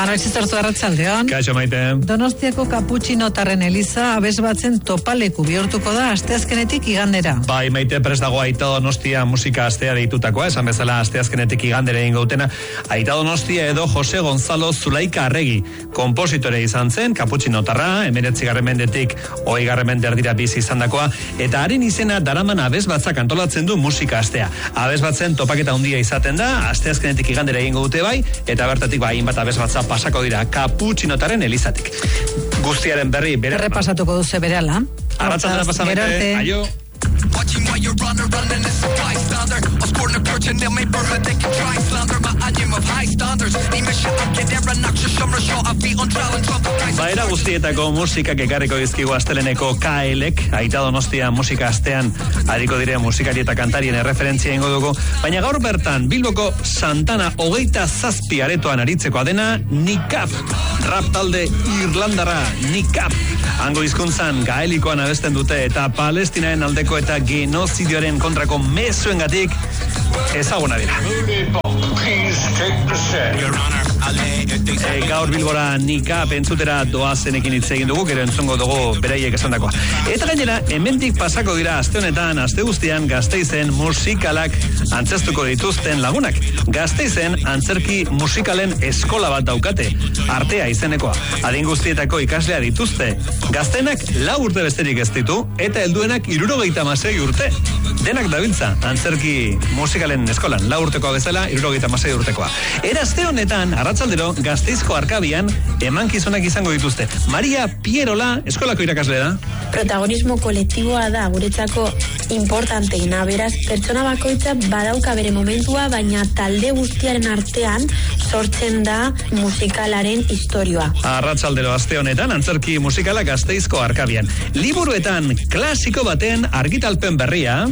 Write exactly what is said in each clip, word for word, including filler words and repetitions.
Manuel Txistortu, arratsaldeon. Kaixo, Maite. Donostiako Kaputxinotarren eliza abesbatzen topaleku bihurtuko da asteazkenetik igandera. Bai, Maite, prest dago Aita Donostia musika astea deitutakoa, esan bezala asteazkenetik igandera egingo dutena. Aita Donostia edo Jose Gonzalo Zulaika Arregi, konpositore izan zen, Kaputxinotarra, emeretzigarren mendetik hogeigarren mende erdira bizi izandakoa, eta haren izena daraman abesbatzak antolatzen du musika astea. Abesbatzen topaketa handia izaten da, asteazkenetik igandera egingo dute bai, eta bertatik bai, inbat abesbatza pasako dira Kaputxinotarren elizatik. Guztiaren berri bere... Errepasatuko duze berehala. Arratzaldera pasamente, aio. Watching while you're running, running as a bystander. I was born a virgin, they'll make birth, they can try slander. My aim of high standards. Nime shit, I get there, and actually summer shot, I feel on trial and trouble. Baera guztietako musikak ekarriko dizkigu asteleneko K L-ek, Aita Donostia musika astean ariko dire musikari eta kantarien erreferentzia ingo dugu, baina gaur bertan Bilboko Santana hogeita zazpi aretoan aritzekoa dena Nikap, rap talde Irlandara Nikap, hango hizkuntzan gaelikoan abesten dute eta Palestinaen aldeko eta genozidioaren kontrako mezuengatik ezaguna dira. E, gaur Bilbora Nikap entzutera doazenekin hitz egin dugu, gero entzungo dugu beraiek esandakoa. Eta gainera, hemendik pasako dira aste honetan, aste guztian Gasteizen musikalak antzestuko dituzten lagunak. Gasteizen antzerki musikalen eskola bat daukate, Artea izenekoa. Adin guztietako ikaslea dituzte. Gaztenak lau urte besterik ez ditu, eta helduenak hirurogeita hamasei urte. Denak dabiltza antzerki musikalen eskolan, lau urtekoa bezala, hirurogeita hamasei urtekoa. Era aste honetan, arratsaldero, Gasteizko Arkabian emankizunak izango dituzte. Maria Pierola, eskolako irakasle da. Protagonismo kolektiboa da guretzako importanteina, beraz, pertsona bakoitza badauka bere momentua, baina talde guztiaren artean sortzen da musikalaren istorioa. Arratsaldero aste honetan, antzerki musikala Gasteizko Arkabian. Liburuetan klasiko baten argitalpen berria.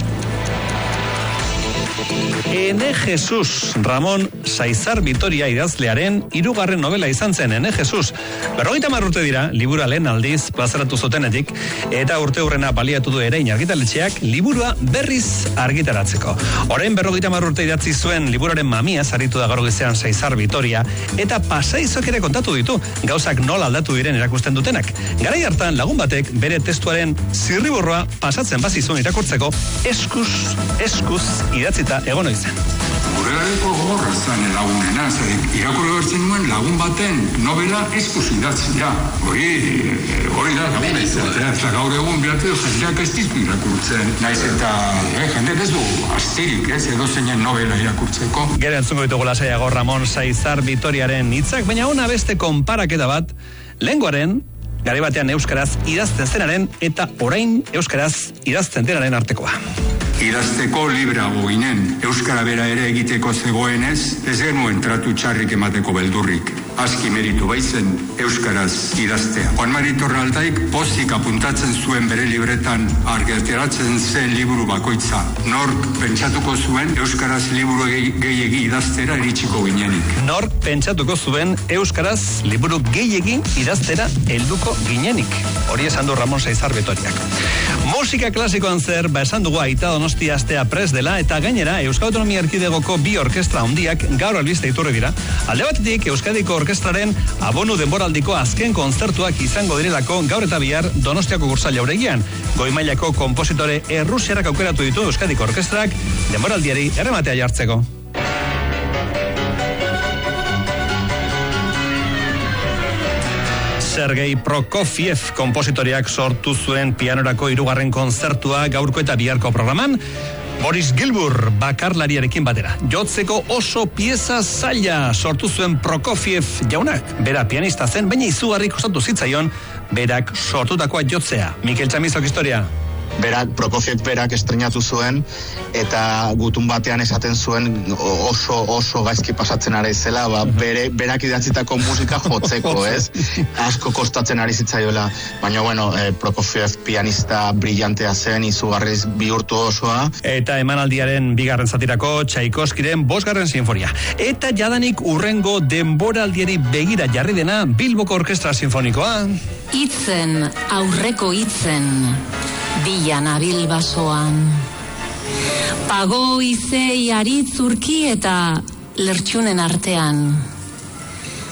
Ene Jesus, Ramon Saizar Vitoria idazlearen hirugarren novela izan zen, Ene Jesus. Berrogeita hamar urte dira, libura lehen aldiz plazaratu zutenetik, eta urte hurrena baliatu du Erein argitaletxeak liburua berriz argitaratzeko. Orain berrogeita hamar urte idatzi zuen liburaren mamia zaritu da gaur goizean Saizar Vitoria, eta pasaizok ere kontatu ditu, gauzak nola aldatu diren erakusten dutenak. Garai hartan lagun batek bere testuaren zirriborroa pasatzen bazizun irakurtzeko, eskuz, eskuz idatzita egon oiz. Gure gareko gogorra zen lagunena, zer irakurri bertzen nuen lagun baten novela eskuz idatzia. Hori, hori da laguna izatea, eta gaur egun behatu jendeak ez dizu irakurtzen. Naiz eta eh, jendek ez du astirik, ez, edo zeinen novela irakurtzeko. Gero entzungo ditugu lasaiago Ramon Saizar Vitoriaren hitzak, baina ona beste konparaketa bat, lehengoaren, garai batean euskaraz idazten zenaren eta orain euskaraz idazten denaren artekoa. Idazteko librago ginen, euskara bera ere egiteko zegoenez, ez genuen tratu txarrik emateko beldurrik. Aski meritu baizen euskaraz idaztea. Juan Mari Torraldaik pozik apuntatzen zuen bere libretan argitaratzen zen liburu bakoitza. Nork pentsatuko zuen euskaraz liburu gehiegi idaztera iritsiko ginenik. Nork pentsatuko zuen euskaraz liburu gehiegi idaztera helduko ginenik. Hori esan du Ramon Saizar Vitoriak. Musika klasikoan zer, ba esan dugu Aita Donostia astea prest dela, eta gainera Euskal Autonomia Erkidegoko bi orkestra handiak gaur albiste iturri dira. Alde batetik Euskadiko orkestraren abonu denboraldiko azken kontzertuak izango direlako gaur eta bihar Donostiako Gursal Jauregian. Goi mailako konpositore errusiarrak aukeratu ditu Euskadiko orkestrak denboraldiari errematea jartzeko. Sergei Prokofiev konpositoriak sortu zuen pianorako hirugarren kontzertua gaurko eta biharko programan, Boris Gilmour bakarlariarekin batera. Jotzeko oso pieza zaila sortu zuen Prokofiev jaunak. Bera pianista zen, baina izugarri kostatu zitzaion berak sortutakoa jotzea. Mikel Txamizok historia. Berak, Prokofiev berak estrenatu zuen, eta gutun batean esaten zuen oso oso gaizki pasatzen ari zela, ba, bere, berak idatzitako musika jotzeko, ez? Asko kostatzen ari zitzaiola, baina bueno, eh, Prokofiev pianista brillantea zen, izugarriz bihurtu osoa. Eta emanaldiaren bigarren zatirako Tchaikovskyren bosgarren sinfonia. Eta jadanik urrengo denboraldiari begira jarri dena Bilboko Orkestra Sinfonikoa. Itzen, aurreko itzen. Dian abil basoan. Pago izei aritzurki eta lertxunen artean.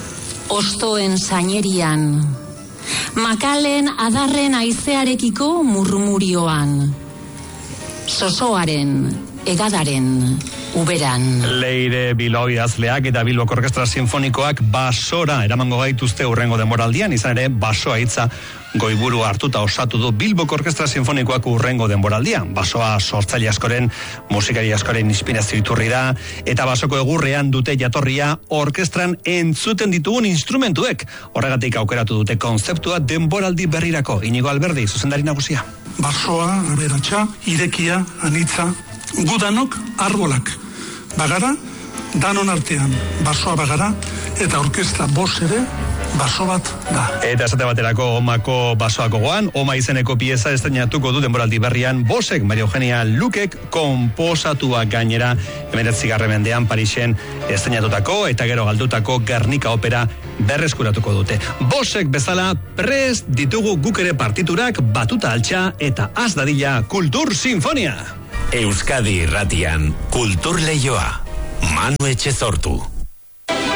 ostoen sainerian, makalen adarren aizearekiko murmurioan, sosoaren, egadaren, uberan. Leire Bilbao idazleak eta Bilboko Orkestra Sinfonikoak basora eramango gaituzte hurrengo denboraldian, izan ere basoa hitza goiburu hartuta osatu du Bilboko Orkestra Sinfonikoak hurrengo denboraldian. Basoa sortzaile askoren, musikari askoren inspirazio iturri da, eta basoko egurrean dute jatorria orkestran entzuten ditugun instrumentuek. Horregatik aukeratu dute konzeptua denboraldi berrirako. Inigo Alberdi, zuzendari nagusia. Basoa, aberatsa, irekia, anitza, gudanok arbolak. Bagara, danon artean, basoa bagara, eta orkestra bos ere, baso bat da. Eta esate baterako Omako basoako goan, Oma izeneko pieza estrenatuko du denboraldi berrian Bosek, Maria Eugenia Lukek konposatua gainera hemeretzigarren mendean Parisen estrenatutako eta gero galdutako Gernika opera berreskuratuko dute. Bosek bezala prest ditugu guk ere partiturak batuta altxa eta az dadila Kultur Sinfonia. Euskadi Irratian Kultur Leioa. Manu Etxezortu.